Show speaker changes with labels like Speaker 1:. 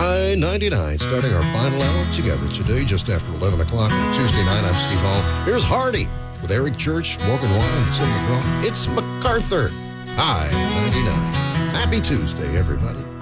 Speaker 1: I-99, starting our final hour together today, just after 11 o'clock on a Tuesday night. I'm Steve Hall. Here's Hardy with Eric Church, Morgan Wallen, and Sid McGraw. It's MacArthur. I-99. Happy Tuesday, everybody.